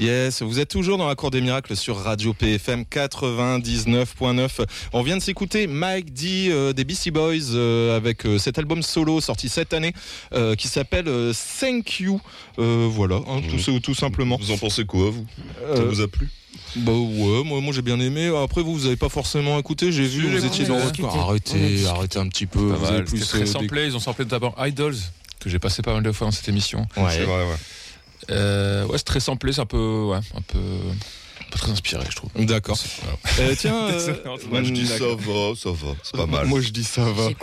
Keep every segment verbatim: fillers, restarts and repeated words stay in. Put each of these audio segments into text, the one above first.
Yes, vous êtes toujours dans la Cour des Miracles sur Radio P F M quatre-vingt-dix-neuf point neuf. On vient de s'écouter Mike D euh, des Beastie Boys euh, avec euh, cet album solo sorti cette année euh, qui s'appelle euh, Thank You. Euh, voilà, hein, mmh. tout, tout simplement. Vous en pensez quoi, vous euh, Ça vous a plu? Bah ouais, moi, moi j'ai bien aimé. Après vous, vous avez pas forcément écouté. J'ai vu, vous étiez dans votre... Arrêtez, arrêtez un petit peu. Vous avez plus très euh, samplé. Des... Ils ont samplé notamment Idols que j'ai passé pas mal de fois dans cette émission. Ouais, c'est vrai, ouais. Euh, ouais, c'est très samplé, c'est un peu, ouais, un peu, pas très inspiré, je trouve. D'accord. Euh, tiens, euh, moi je dis ça va, ça va, c'est pas mal. Moi je dis ça va.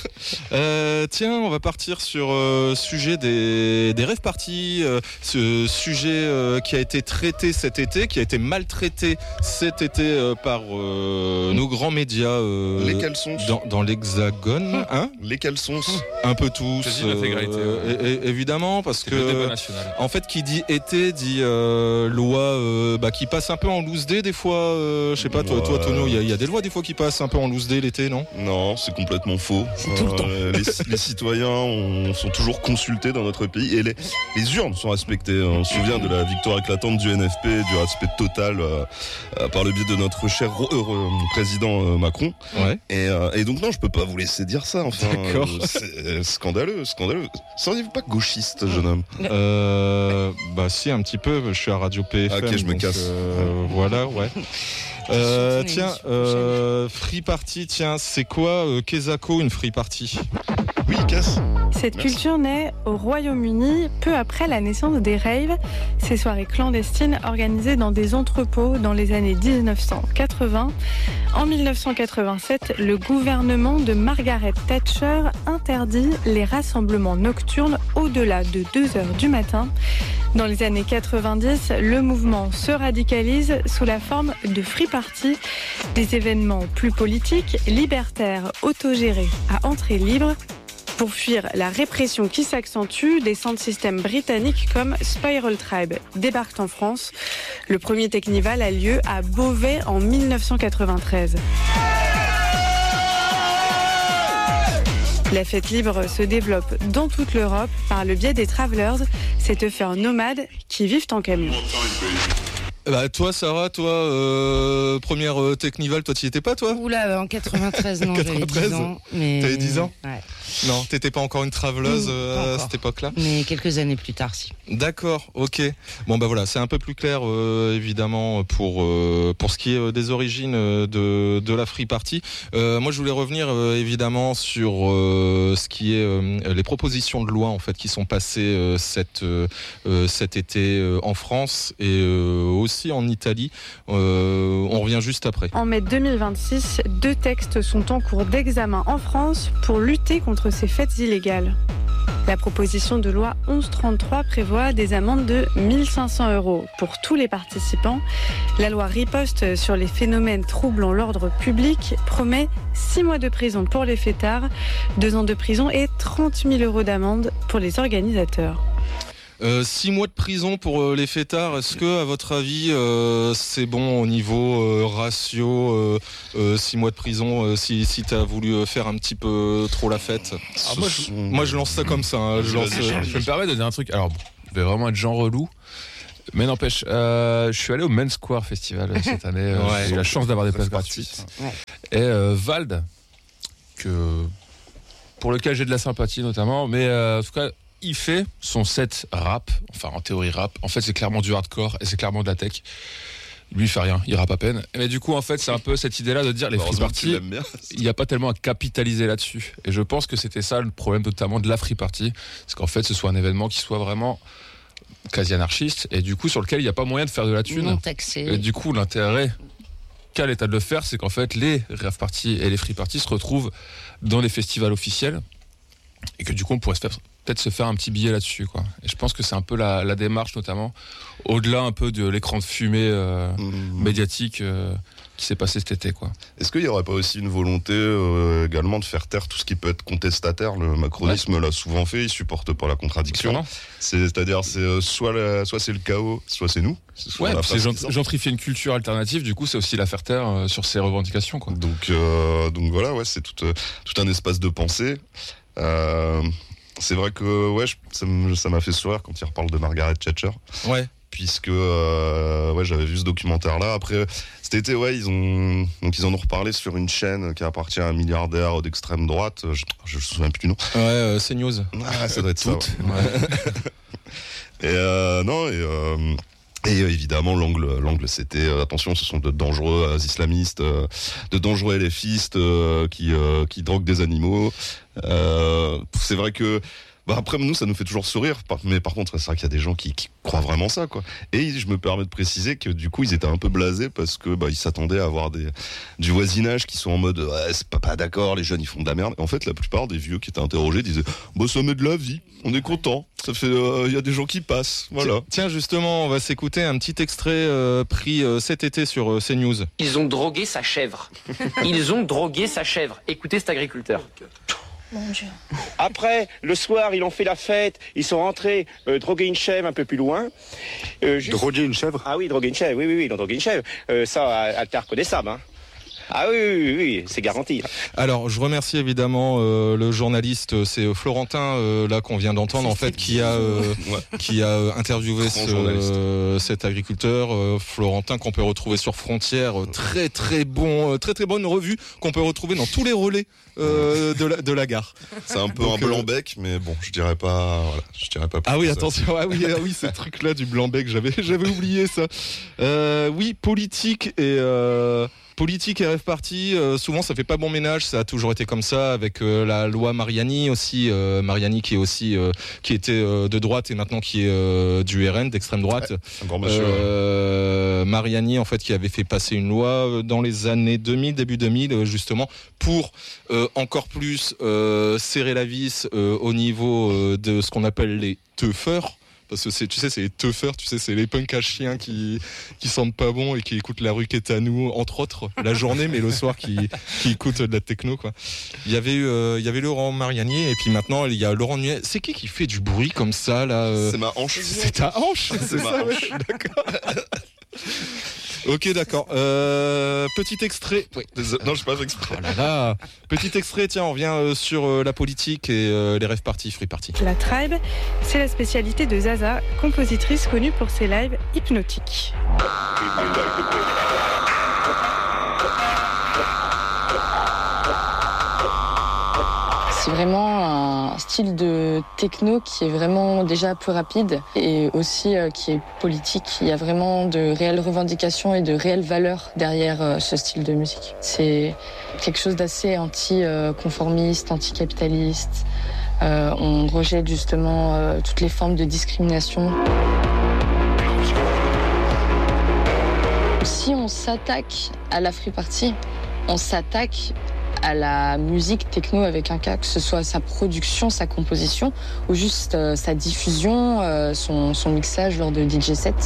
Euh, tiens, on va partir sur euh, sujet des, des rêves parties, euh, ce sujet euh, qui a été traité cet été, qui a été maltraité cet été euh, par euh, nos grands médias. Euh, les caleçons. Dans, dans l'Hexagone, hein. Les caleçons. Un peu tous. Euh, ouais. et, et, évidemment, parce c'est que en fait, qui dit été dit euh, loi euh, bah, qui passe un peu en loose day des fois. Euh, je sais pas, toi, ouais. toi Tonio, il y, y a des lois des fois qui passent un peu en loose day l'été, non? Non, c'est complètement faux. C'est tout le temps. Euh, les, les citoyens on, sont toujours consultés dans notre pays et les, les urnes sont respectées. On se souvient de la victoire éclatante du N F P, du respect total euh, euh, par le biais de notre cher euh, président euh, Macron. Ouais. Et, euh, et donc non, je peux pas vous laisser dire ça. Enfin, d'accord. Euh, c'est scandaleux, scandaleux. Seriez-vous pas gauchiste, jeune homme? Euh, bah si, un petit peu. Je suis à Radio P F M. Ok, je me donc, casse. Euh, voilà, ouais. Euh, tiens, euh, free party, tiens, c'est quoi euh, Kezako, une free party? Oui, casse. Cette Merci. culture naît au Royaume-Uni peu après la naissance des raves, ces soirées clandestines organisées dans des entrepôts dans les années dix-neuf cent quatre-vingts. En dix-neuf cent quatre-vingt-sept, le gouvernement de Margaret Thatcher interdit les rassemblements nocturnes au-delà de deux heures du matin. Dans les années quatre-vingt-dix, le mouvement se radicalise sous la forme de free party, des événements plus politiques, libertaires, autogérés à entrée libre. Pour fuir la répression qui s'accentue, des sound systems britanniques comme Spiral Tribe débarquent en France. Le premier Technival a lieu à Beauvais en dix-neuf cent quatre-vingt-treize. La fête libre se développe dans toute l'Europe par le biais des travelers, ces teufeurs nomades qui vivent en camion. Bah toi Sarah, toi euh, première euh, Technival, toi t'y étais pas toi? Oula, en quatre-vingt-treize non, quatre-vingt-treize j'avais dix ans. Mais... T'avais dix ans? Ouais. Non, t'étais pas encore une traveleuse euh, à cette époque-là? Mais quelques années plus tard, si. D'accord, ok. Bon bah voilà, c'est un peu plus clair euh, évidemment pour euh, pour ce qui est euh, des origines euh, de de la free party. Euh, moi je voulais revenir euh, évidemment sur euh, ce qui est euh, les propositions de loi en fait qui sont passées euh, cet euh, cet été euh, en France et euh, aussi en Italie. Euh, on revient juste après. En mai deux mille vingt-six, deux textes sont en cours d'examen en France pour lutter contre ces fêtes illégales. La proposition de loi onze trente-trois prévoit des amendes de mille cinq cents euros pour tous les participants. La loi riposte sur les phénomènes troublant l'ordre public promet six mois de prison pour les fêtards, deux ans de prison et trente mille euros d'amende pour les organisateurs. Euh, six mois de prison pour euh, les fêtards, est-ce que, à votre avis, euh, c'est bon au niveau euh, ratio, euh, euh, six mois de prison, euh, si, si t'as voulu euh, faire un petit peu trop la fête? Ah, moi, je, moi, je lance ça comme ça. Hein, je, lance, euh, je me permets de dire un truc. Alors, bon, je vais vraiment être Jean relou. Mais n'empêche, euh, je suis allé au Main Square Festival cette année. Euh, ouais, j'ai eu la chance d'avoir des places gratuites. Ouais. Et euh, Vald, que, pour lequel j'ai de la sympathie notamment, mais euh, en tout cas, il fait son set rap, enfin en théorie rap. En fait, c'est clairement du hardcore et c'est clairement de la tech. Lui, il fait rien, il rappe à peine. Mais du coup, en fait, c'est un peu cette idée-là de dire les free party, il n'y a pas tellement à capitaliser là-dessus. Et je pense que c'était ça le problème notamment de la free party, c'est qu'en fait, ce soit un événement qui soit vraiment quasi anarchiste et du coup sur lequel il n'y a pas moyen de faire de la thune. Non taxé. Et du coup, l'intérêt qu'a l'État de le faire, c'est qu'en fait, les rave parties et les free parties se retrouvent dans les festivals officiels et que du coup, on pourrait se faire peut-être se faire un petit billet là-dessus, quoi. Et je pense que c'est un peu la, la démarche, notamment, au-delà un peu de l'écran de fumée euh, mmh. médiatique euh, qui s'est passé cet été, quoi. Est-ce qu'il n'y aurait pas aussi une volonté euh, également de faire taire tout ce qui peut être contestataire? Le macronisme ouais. l'a souvent fait, il supporte pas la contradiction. C'est, c'est-à-dire, c'est euh, soit, la, soit c'est le chaos, soit c'est nous. Soit ouais, c'est gent- gentrifier une culture alternative, du coup, c'est aussi la faire taire euh, sur ses revendications, quoi. Donc, euh, donc voilà, ouais, c'est tout, euh, tout un espace de pensée. Euh, c'est vrai que ouais, je, ça, ça m'a fait sourire quand il reparle de Margaret Thatcher. Ouais. puisque euh, ouais, j'avais vu ce documentaire-là. Après, cet été, ouais, ils ont donc ils en ont reparlé sur une chaîne qui appartient à un milliardaire d'extrême droite. Je, je me souviens plus du nom. Ouais, euh, c'est News. Ah, ça doit être Toutes. ça. Ouais. Ouais. et euh, non, et, euh, et euh, évidemment, l'angle, l'angle, c'était euh, attention, ce sont de dangereux euh, islamistes, euh, de dangereux éléfistes euh, qui euh, qui droguent des animaux. Euh, c'est vrai que. Bah après nous ça nous fait toujours sourire, mais par contre c'est vrai qu'il y a des gens qui, qui croient vraiment ça quoi. Et je me permets de préciser que du coup ils étaient un peu blasés parce que bah ils s'attendaient à avoir des du voisinage qui sont en mode ouais, c'est pas, pas d'accord, les jeunes ils font de la merde. En fait la plupart des vieux qui étaient interrogés disaient bah ça met de la vie, on est content, ça fait il euh, y a des gens qui passent, voilà. Tiens justement on va s'écouter un petit extrait euh, pris euh, cet été sur euh, CNews. Ils ont drogué sa chèvre. Ils ont drogué sa chèvre. Écoutez cet agriculteur. Mon Dieu. Après, le soir, ils ont fait la fête, ils sont rentrés euh, droguer une chèvre un peu plus loin. Euh, juste... Droguer une chèvre ? Ah oui, droguer une chèvre, oui, oui, oui, ils ont drogué une chèvre. Euh, ça, Alta reconnaissable, hein. Ah oui, oui, oui, oui, c'est garanti. Alors, je remercie évidemment euh, le journaliste, c'est Florentin euh, là qu'on vient d'entendre en fait, qui a euh, ouais. qui a interviewé ce, euh, cet agriculteur euh, Florentin qu'on peut retrouver sur Frontières, euh, très très bon, euh, très très bonne revue qu'on peut retrouver dans tous les relais euh, de la de la gare. C'est un peu Donc, un blanc-bec, euh... mais bon, je dirais pas, voilà, je dirais pas. Ah oui, ça. attention, ah oui, ah oui, ce truc-là du blanc-bec, j'avais j'avais oublié ça. Euh, oui, politique et euh, Politique et rêve party, euh, souvent ça fait pas bon ménage, ça a toujours été comme ça avec euh, la loi Mariani aussi, euh, Mariani qui est aussi euh, qui était euh, de droite et maintenant qui est euh, du R N, d'extrême droite. Ouais, un grand monsieur, euh, ouais. Mariani en fait qui avait fait passer une loi dans les années deux mille, début deux mille justement pour euh, encore plus euh, serrer la vis euh, au niveau euh, de ce qu'on appelle les teufeurs. Parce que c'est, tu sais, c'est les teufeurs, tu sais, c'est les punks à chiens qui, qui sentent pas bon et qui écoutent La Rue qui est à nous, entre autres, la journée, mais le soir qui, qui écoutent de la techno, quoi. Il y avait eu, euh, il y avait Laurent Mariani, et puis maintenant, il y a Laurent Nuet. C'est qui qui fait du bruit comme ça, là? euh... C'est ma hanche. C'est ta hanche? C'est, c'est ça, ma hanche. ouais, d'accord. Ok, d'accord. Euh, petit extrait. Oui. Non, je sais pas exprès. Oh là là. Petit extrait, tiens, on revient euh, sur euh, la politique et euh, les rêves party, free party. La tribe, c'est la spécialité de Zaza, compositrice connue pour ses lives hypnotiques. C'est vraiment un style de techno qui est vraiment déjà plus rapide et aussi euh, qui est politique. Il y a vraiment de réelles revendications et de réelles valeurs derrière euh, ce style de musique. C'est quelque chose d'assez anti-conformiste, anticapitaliste. Euh, on rejette justement euh, toutes les formes de discrimination. Si on s'attaque à la free party, on s'attaque à la musique techno avec un K, que ce soit sa production, sa composition ou juste euh, sa diffusion, euh, son, son mixage lors de D J sets.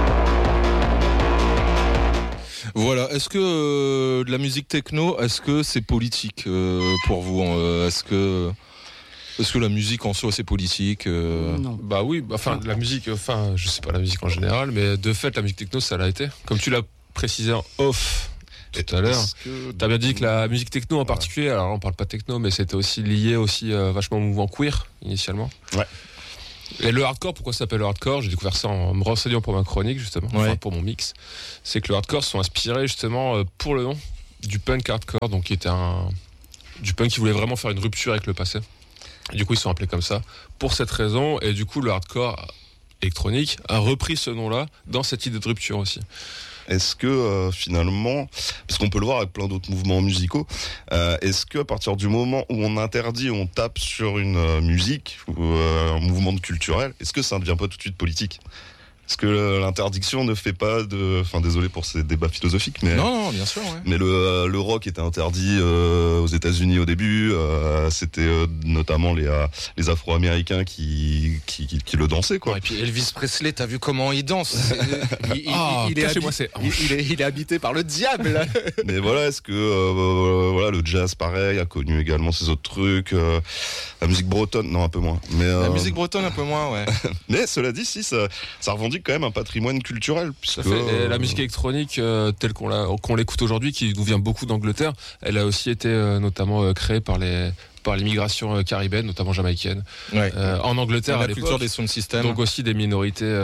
Voilà, est-ce que euh, de la musique techno, est-ce que c'est politique euh, pour vous euh, Est-ce que est-ce que la musique en soi c'est politique euh... Non. Bah oui, enfin la musique, enfin je sais pas la musique en général, mais de fait la musique techno ça l'a été. Comme tu l'as précisé en off tout à l'heure. Que... T'as bien dit que la musique techno en particulier, alors là on parle pas techno, mais c'était aussi lié aussi euh, vachement au mouvement queer initialement. Ouais. Et le hardcore, pourquoi ça s'appelle le hardcore ? J'ai découvert ça en me renseignant pour ma chronique justement, ouais. enfin pour mon mix. C'est que le hardcore sont inspirés justement euh, pour le nom du punk hardcore, donc qui était un du punk qui voulait vraiment faire une rupture avec le passé. Et du coup ils sont appelés comme ça pour cette raison, et du coup le hardcore électronique a repris ce nom-là dans cette idée de rupture aussi. Est-ce que euh, finalement, parce qu'on peut le voir avec plein d'autres mouvements musicaux, euh, est-ce que à partir du moment où on interdit, on tape sur une euh, musique ou euh, un mouvement culturel, est-ce que ça ne devient pas tout de suite politique ? Est-ce que l'interdiction ne fait pas de... Enfin, désolé pour ces débats philosophiques, mais... Non, non, bien sûr, ouais. Mais le, le rock était interdit euh, aux États-Unis au début. Euh, c'était euh, notamment les, euh, les Afro-Américains qui, qui, qui, qui le dansaient, quoi. Ouais, et puis Elvis Presley, t'as vu comment il danse ? il, il, oh, il, il, est habi- moi, c'est... il, il, est, il est habité par le diable. Mais voilà, est-ce que euh, voilà, le jazz, pareil, a connu également ces autres trucs. Euh, la musique bretonne, non, un peu moins. Mais, euh... La musique bretonne, un peu moins, ouais. Mais cela dit, si, ça, ça revendique quand même un patrimoine culturel. Puisque, euh... La musique électronique, euh, telle qu'on, l'a, qu'on l'écoute aujourd'hui, qui nous vient beaucoup d'Angleterre, elle a aussi été euh, notamment euh, créée par les... par l'immigration euh, caribéenne, notamment jamaïcaine, ouais. euh, en Angleterre la à l'époque. culture des sound systems. Donc aussi des minorités euh,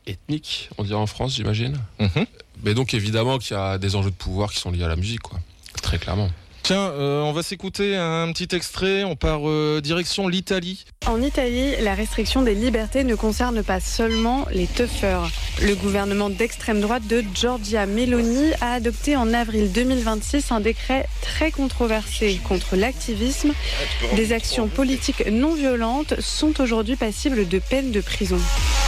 ethnique, on dirait en France, j'imagine. Mm-hmm. Mais donc évidemment qu'il y a des enjeux de pouvoir qui sont liés à la musique, quoi. Très clairement. Tiens, euh, on va s'écouter un petit extrait, on part euh, direction l'Italie. En Italie, la restriction des libertés ne concerne pas seulement les teufeurs. Le gouvernement d'extrême droite de Giorgia Meloni a adopté en avril deux mille vingt-six un décret très controversé contre l'activisme. Des actions politiques non violentes sont aujourd'hui passibles de peine de prison.